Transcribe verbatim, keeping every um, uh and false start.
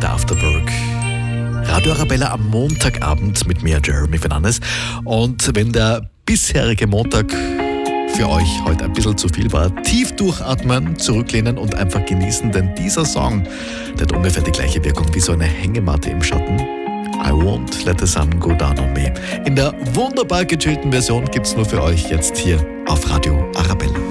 der Afterwork. Radio Arabella am Montagabend mit mir, Jeremy Fernandes. Und wenn der bisherige Montag für euch heute ein bisschen zu viel war, tief durchatmen, zurücklehnen und einfach genießen, denn dieser Song, der hat ungefähr die gleiche Wirkung wie so eine Hängematte im Schatten. I won't let the sun go down on me. In der wunderbar gechillten Version gibt's nur für euch jetzt hier auf Radio Arabella.